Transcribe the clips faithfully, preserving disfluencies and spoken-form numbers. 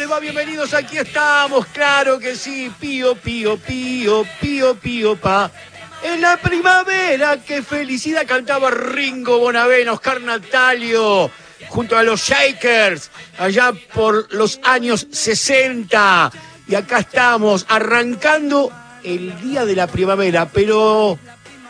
les va? Bienvenidos, aquí estamos, claro que sí. Pío, pío, pío, pío, pío, pa. En la primavera, qué felicidad, cantaba Ringo Bonavena, Oscar Natalio, junto a los Shakers, allá por los años sesenta. Y acá estamos, arrancando el día de la primavera, pero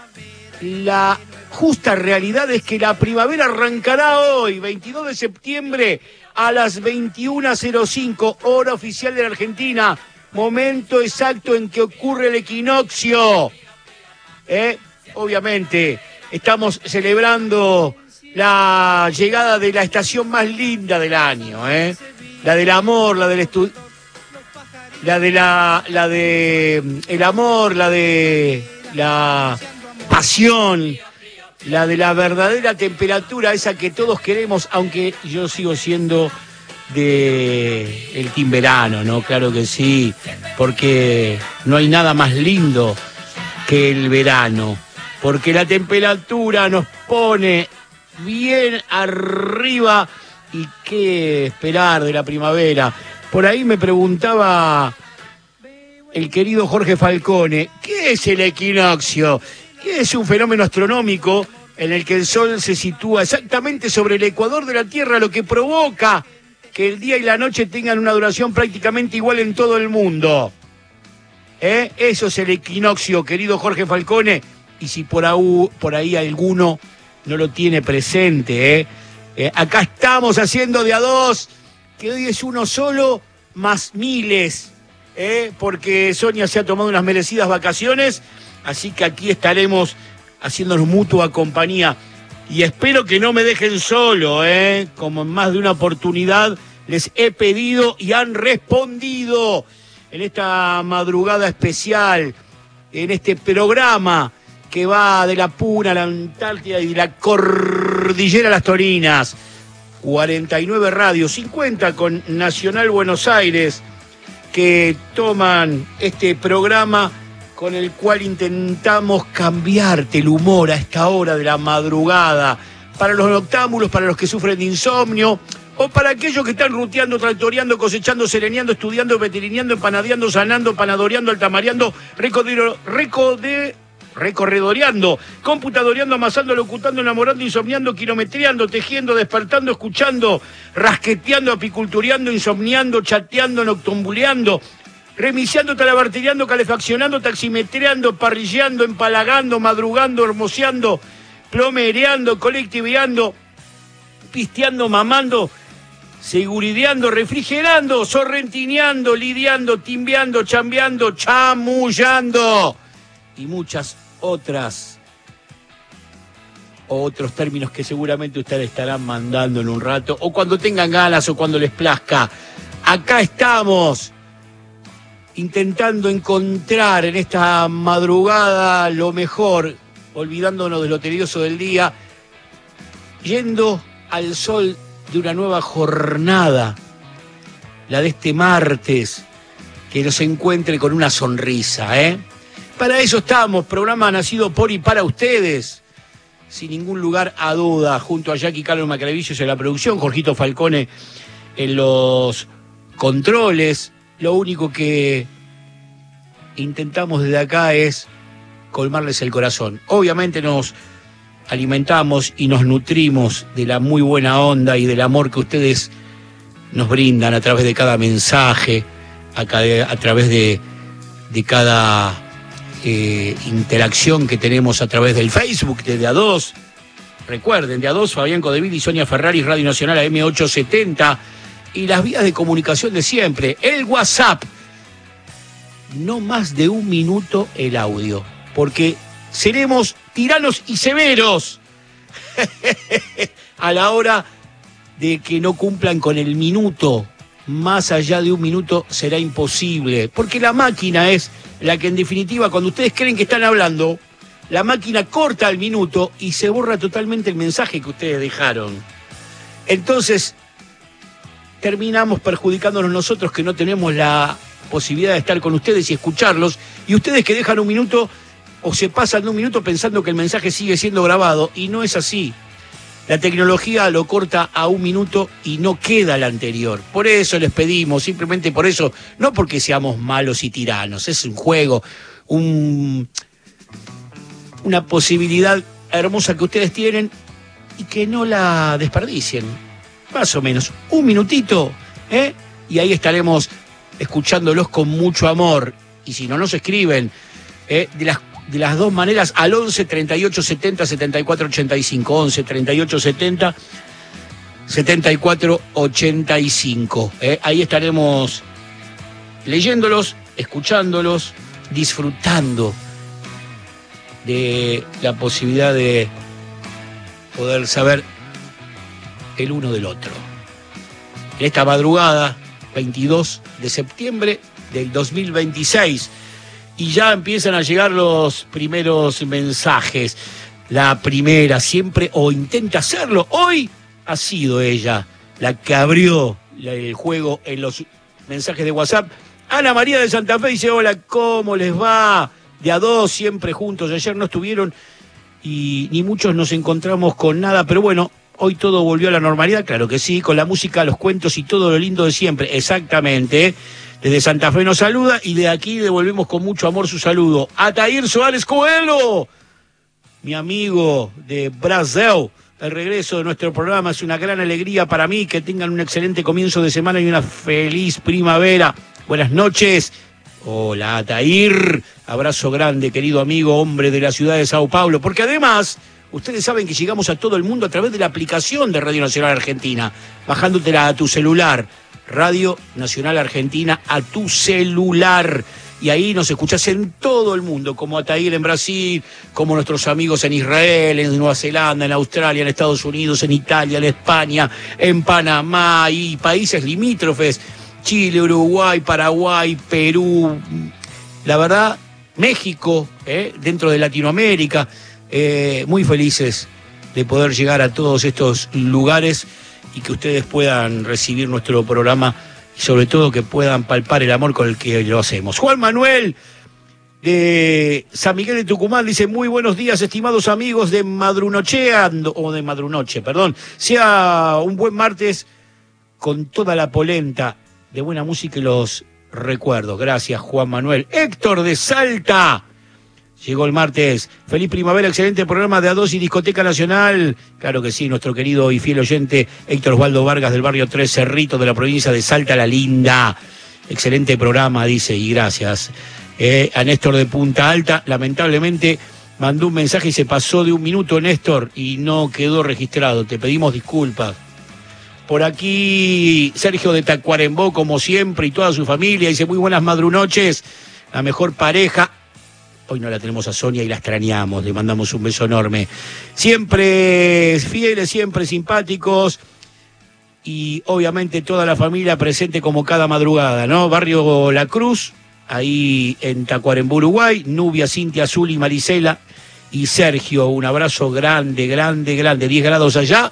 la justa realidad es que la primavera arrancará hoy, veintidós de septiembre, a las veintiuna cero cinco, hora oficial de la Argentina, momento exacto en que ocurre el equinoccio. ¿Eh? Obviamente, estamos celebrando la llegada de la estación más linda del año, ¿eh? La del amor, la del estudio, la de la, la de el amor, la de la pasión, la de la verdadera temperatura, esa que todos queremos, aunque yo sigo siendo de el team verano, ¿no? Claro que sí, porque no hay nada más lindo que el verano, porque la temperatura nos pone bien arriba. Y qué esperar de la primavera. Por ahí me preguntaba el querido Jorge Falcone, ¿qué es el equinoccio? ¿Qué es un fenómeno astronómico en el que el Sol se sitúa exactamente sobre el ecuador de la Tierra, lo que provoca que el día y la noche tengan una duración prácticamente igual en todo el mundo? ¿Eh? Eso es el equinoccio, querido Jorge Falcone, y si por ahí, por ahí alguno no lo tiene presente, ¿eh? Eh, acá estamos haciendo de a dos, que hoy es uno solo, más miles, ¿eh? Porque Sonia se ha tomado unas merecidas vacaciones, así que aquí estaremos haciéndonos mutua compañía. Y espero que no me dejen solo, ¿eh? Como en más de una oportunidad les he pedido y han respondido en esta madrugada especial, en este programa que va de la Puna a la Antártida y de la Cordillera a las Torinas. cuarenta y nueve radios, cincuenta con Nacional Buenos Aires, que toman este programa con el cual intentamos cambiarte el humor a esta hora de la madrugada, para los noctámbulos, para los que sufren de insomnio, o para aquellos que están ruteando, tractoreando, cosechando, sereneando, estudiando, veterineando, empanadeando, sanando, panadoreando, altamareando, recodero, recode, recorredoreando, computadoreando, amasando, locutando, enamorando, insomniando, kilometreando, tejiendo, despertando, escuchando, rasqueteando, apicultureando, insomniando, chateando, noctambuleando, remiciando, talabartereando, calefaccionando, taximetreando, parrilleando, empalagando, madrugando, hermoseando, plomereando, colectiveando, pisteando, mamando, segurideando, refrigerando, sorrentineando, lidiando, timbeando, chambeando, chamullando y muchas otras otros términos que seguramente ustedes estarán mandando en un rato, o cuando tengan ganas o cuando les plazca. Acá estamos intentando encontrar en esta madrugada lo mejor, olvidándonos de lo tedioso del día, yendo al sol de una nueva jornada, la de este martes, que nos encuentre con una sonrisa, ¿eh? Para eso estamos, programa nacido por y para ustedes, sin ningún lugar a duda, junto a Jackie Carlos Macravillos en la producción, Jorgito Falcone en los controles. Lo único que intentamos desde acá es colmarles el corazón. Obviamente nos alimentamos y nos nutrimos de la muy buena onda y del amor que ustedes nos brindan a través de cada mensaje, a, cada, a través de, de cada eh, interacción que tenemos a través del Facebook de De A dos. Recuerden, De A dos, Fabián Codeville y Sonia Ferrari, Radio Nacional A M ochocientos setenta, y las vías de comunicación de siempre, el WhatsApp, no más de un minuto el audio, porque seremos tiranos y severos a la hora de que no cumplan con el minuto. Más allá de un minuto será imposible, porque la máquina es la que en definitiva, cuando ustedes creen que están hablando, la máquina corta el minuto y se borra totalmente el mensaje que ustedes dejaron. Entonces terminamos perjudicándonos nosotros, que no tenemos la posibilidad de estar con ustedes y escucharlos, y ustedes que dejan un minuto o se pasan de un minuto pensando que el mensaje sigue siendo grabado, y no es así. La tecnología lo corta a un minuto y no queda el anterior. Por eso les pedimos, simplemente por eso, no porque seamos malos y tiranos, es un juego, un, una posibilidad hermosa que ustedes tienen y que no la desperdicien. Más o menos, un minutito, ¿eh? Y ahí estaremos escuchándolos con mucho amor. Y si no nos escriben, ¿eh? de las De las dos maneras, al once, treinta y ocho, setenta, setenta y cuatro, ochenta y cinco. once, treinta y ocho, setenta, setenta y cuatro, ochenta y cinco. ¿eh? Ahí estaremos leyéndolos, escuchándolos, disfrutando de la posibilidad de poder saber el uno del otro. En esta madrugada, veintidós de septiembre del dos mil veintiséis, y ya empiezan a llegar los primeros mensajes. La primera siempre, o intenta hacerlo, hoy ha sido ella la que abrió el juego en los mensajes de WhatsApp. Ana María de Santa Fe dice, hola, ¿cómo les va? De a dos, siempre juntos. Ayer no estuvieron y ni muchos nos encontramos con nada, pero bueno, hoy todo volvió a la normalidad, claro que sí, con la música, los cuentos y todo lo lindo de siempre. Exactamente, ¿eh? Desde Santa Fe nos saluda y de aquí devolvemos con mucho amor su saludo. Atair Suárez Coelho, mi amigo de Brasil. El regreso de nuestro programa es una gran alegría para mí. Que tengan un excelente comienzo de semana y una feliz primavera. Buenas noches. Hola, Atair. Abrazo grande, querido amigo, hombre de la ciudad de Sao Paulo. Porque además, ustedes saben que llegamos a todo el mundo a través de la aplicación de Radio Nacional Argentina, bajándotela a tu celular. Radio Nacional Argentina a tu celular. Y ahí nos escuchás en todo el mundo, como Atair en Brasil, como nuestros amigos en Israel, en Nueva Zelanda, en Australia, en Estados Unidos, en Italia, en España, en Panamá y países limítrofes, Chile, Uruguay, Paraguay, Perú, la verdad, México, ¿eh? dentro de Latinoamérica, eh, muy felices de poder llegar a todos estos lugares y que ustedes puedan recibir nuestro programa y sobre todo que puedan palpar el amor con el que lo hacemos. Juan Manuel de San Miguel de Tucumán dice, muy buenos días, estimados amigos de Madrunochea, o de Madrunoche, perdón. Sea un buen martes con toda la polenta de buena música y los recuerdos. Gracias, Juan Manuel. Héctor de Salta. Llegó el martes. Feliz primavera, excelente programa de A dos y Discoteca Nacional. Claro que sí, nuestro querido y fiel oyente Héctor Osvaldo Vargas del barrio Tres Cerritos de la provincia de Salta la Linda. Excelente programa, dice, y gracias. Eh, a Néstor de Punta Alta, lamentablemente mandó un mensaje y se pasó de un minuto, Néstor, y no quedó registrado. Te pedimos disculpas. Por aquí Sergio de Tacuarembó, como siempre, y toda su familia, dice, muy buenas madrunoches, la mejor pareja. Hoy no la tenemos a Sonia y la extrañamos, le mandamos un beso enorme. Siempre fieles, siempre simpáticos y obviamente toda la familia presente como cada madrugada, ¿no? Barrio La Cruz, ahí en Tacuarembó, Uruguay, Nubia, Cintia, Azul y Marisela y Sergio, un abrazo grande, grande, grande. diez grados allá,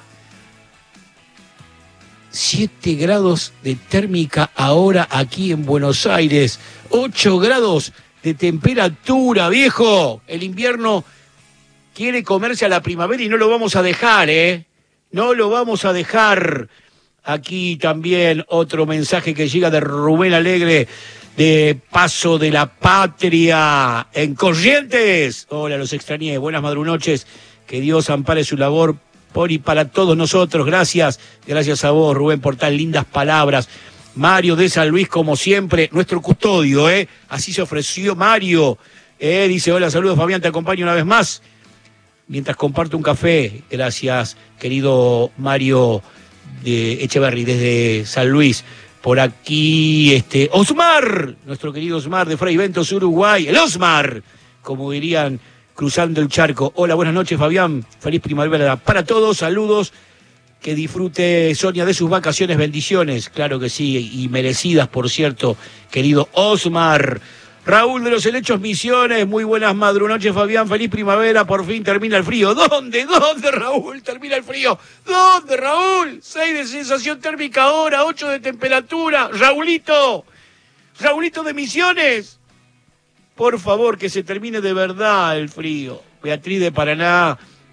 siete grados de térmica ahora aquí en Buenos Aires, ocho grados de temperatura, viejo. El invierno quiere comerse a la primavera y no lo vamos a dejar, ¿eh? No lo vamos a dejar. Aquí también otro mensaje que llega de Rubén Alegre, de Paso de la Patria, en Corrientes. Hola, los extrañé. Buenas madrunoches. Que Dios ampare su labor por y para todos nosotros. Gracias. Gracias a vos, Rubén, por tan lindas palabras. Mario de San Luis, como siempre, nuestro custodio, ¿eh? Así se ofreció Mario. Eh, dice, hola, saludos, Fabián, te acompaño una vez más. Mientras comparto un café, gracias, querido Mario de Echeverry, desde San Luis. Por aquí, este, Osmar, nuestro querido Osmar de Fray Ventos, Uruguay. El Osmar, como dirían, cruzando el charco. Hola, buenas noches, Fabián. Feliz primavera para todos, saludos. Que disfrute Sonia de sus vacaciones, bendiciones, claro que sí, y merecidas, por cierto, querido Osmar. Raúl de los Helechos Misiones, muy buenas madrunoches, Fabián, feliz primavera, por fin termina el frío. ¿Dónde? ¿Dónde, Raúl? Termina el frío. ¿Dónde, Raúl? seis de sensación térmica ahora, ocho de temperatura. Raulito, Raulito de Misiones, por favor, que se termine de verdad el frío. Beatriz de Paraná,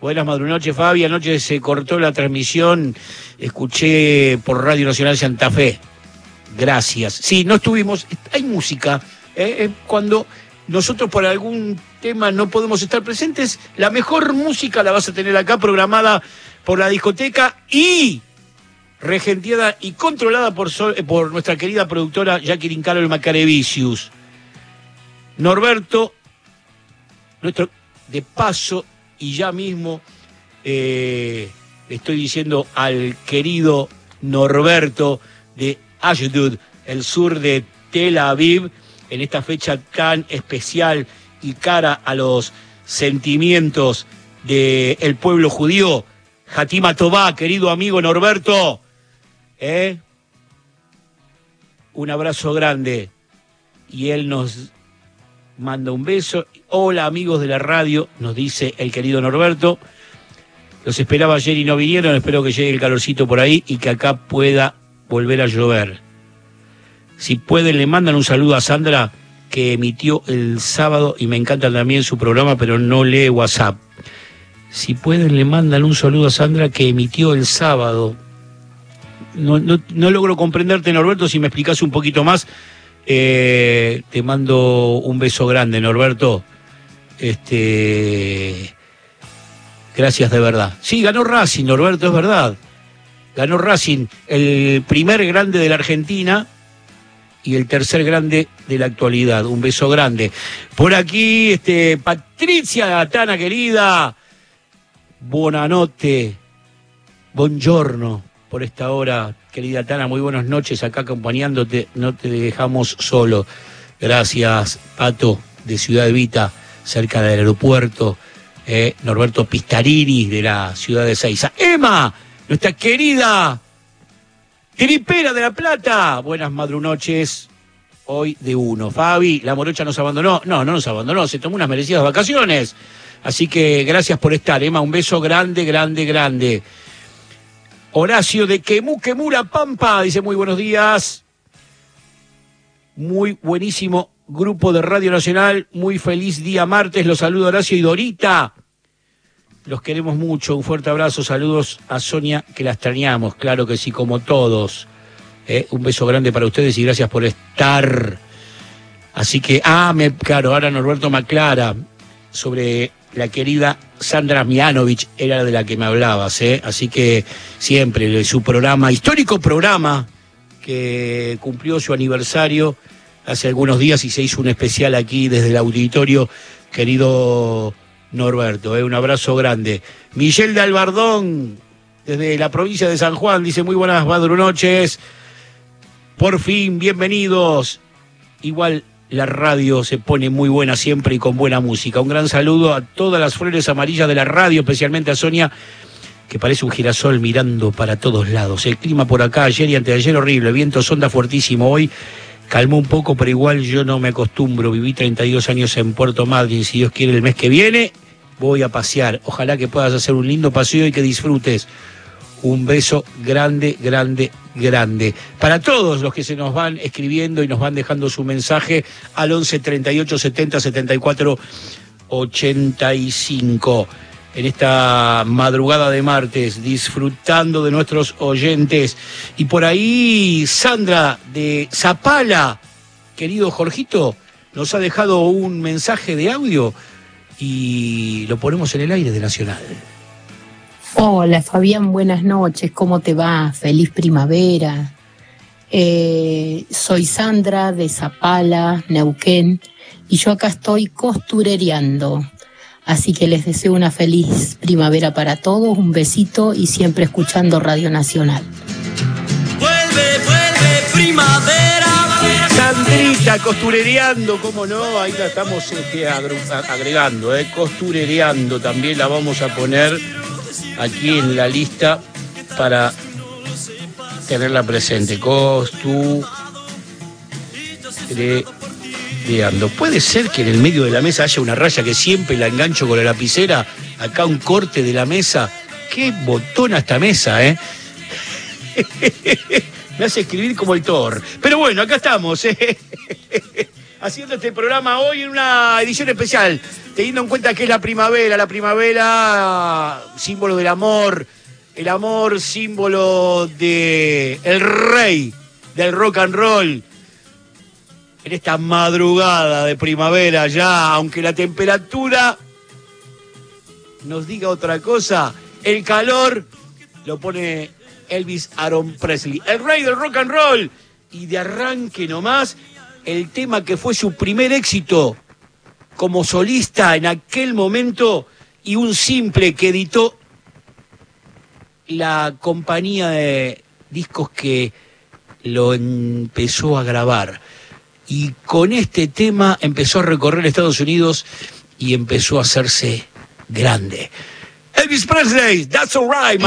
Buenas madrunoches, Fabi. Anoche se cortó la transmisión, escuché por Radio Nacional Santa Fe. Gracias. Sí, no estuvimos, hay música. ¿eh? Cuando nosotros por algún tema no podemos estar presentes, la mejor música la vas a tener acá, programada por la discoteca y regenteada y controlada por, por nuestra querida productora Jacqueline Carol Macarevicius. Norberto, nuestro de paso, y ya mismo eh, le estoy diciendo al querido Norberto de Ashdod, el sur de Tel Aviv, en esta fecha tan especial y cara a los sentimientos del pueblo judío. Hatima Tová, querido amigo Norberto, ¿eh? un abrazo grande. Y él nos manda un beso. Hola amigos de la radio, nos dice el querido Norberto. Los esperaba ayer y no vinieron, espero que llegue el calorcito por ahí y que acá pueda volver a llover. Si pueden, le mandan un saludo a Sandra, que emitió el sábado, y me encanta también su programa, pero no lee WhatsApp. Si pueden, le mandan un saludo a Sandra, que emitió el sábado. No, no, no logro comprenderte, Norberto, si me explicás un poquito más. Eh, te mando un beso grande, Norberto. Este, gracias de verdad. Sí, ganó Racing, Norberto, es verdad. Ganó Racing, el primer grande de la Argentina y el tercer grande de la actualidad. Un beso grande. Por aquí, este, Patricia Tana, querida. Buonanotte. Buongiorno. Por esta hora, querida Tana, muy buenas noches, acá acompañándote, no te dejamos solo. Gracias, Pato, de Ciudad Evita, cerca del aeropuerto, eh, Norberto Pistarini, de la ciudad de Ezeiza. Emma, nuestra querida tripera de La Plata, buenas madrunoches, hoy de uno. Fabi, la morocha nos abandonó, no, no nos abandonó, se tomó unas merecidas vacaciones, así que gracias por estar, Emma, un beso grande, grande, grande. Horacio de Quemú, Quemú, La Pampa, dice muy buenos días. Muy buenísimo grupo de Radio Nacional, muy feliz día martes, los saludo Horacio y Dorita. Los queremos mucho, un fuerte abrazo, saludos a Sonia, que la extrañamos, claro que sí, como todos. Eh, un beso grande para ustedes y gracias por estar. Así que, ah, me, claro, ahora Norberto me aclara sobre la querida Sandra Mianovich, era de la que me hablabas, ¿eh? Así que siempre, su programa, histórico programa, que cumplió su aniversario hace algunos días y se hizo un especial aquí desde el auditorio, querido Norberto, ¿eh? Un abrazo grande. Michelle de Albardón, desde la provincia de San Juan, dice muy buenas madrunoches, por fin, bienvenidos. Igual la radio se pone muy buena siempre y con buena música. Un gran saludo a todas las flores amarillas de la radio, especialmente a Sonia, que parece un girasol mirando para todos lados. El clima por acá ayer y anteayer horrible, viento sonda fuertísimo. Hoy calmó un poco, pero igual yo no me acostumbro. Viví treinta y dos años en Puerto Madryn. Si Dios quiere, el mes que viene voy a pasear. Ojalá que puedas hacer un lindo paseo y que disfrutes. Un beso grande, grande, grande. Para todos los que se nos van escribiendo y nos van dejando su mensaje al once treinta y ocho setenta setenta y cuatro ochenta y cinco. En esta madrugada de martes, disfrutando de nuestros oyentes. Y por ahí, Sandra de Zapala, querido Jorgito, nos ha dejado un mensaje de audio y lo ponemos en el aire de Nacional. Hola Fabián, buenas noches, ¿cómo te va? Feliz primavera. Eh, soy Sandra de Zapala, Neuquén, y yo acá estoy costurereando. Así que les deseo una feliz primavera para todos, un besito y siempre escuchando Radio Nacional. Vuelve, vuelve, primavera. Sandrita, costurereando, cómo no, ahí la estamos este, agregando, eh, costurereando, también la vamos a poner aquí en la lista para tenerla presente. Costurereando. Puede ser que en el medio de la mesa haya una raya que siempre la engancho con la lapicera. Acá un corte de la mesa. Qué botona esta mesa, ¿eh? Me hace escribir como el Thor. Pero bueno, acá estamos, ¿eh? haciendo este programa hoy en una edición especial, teniendo en cuenta que es la primavera, la primavera, símbolo del amor, el amor, símbolo de el rey del rock and roll. En esta madrugada de primavera ya, aunque la temperatura nos diga otra cosa, el calor lo pone Elvis Aaron Presley, el rey del rock and roll. Y de arranque nomás, el tema que fue su primer éxito como solista en aquel momento y un simple que editó la compañía de discos que lo empezó a grabar. Y con este tema empezó a recorrer Estados Unidos y empezó a hacerse grande. Elvis Presley, That's Alright.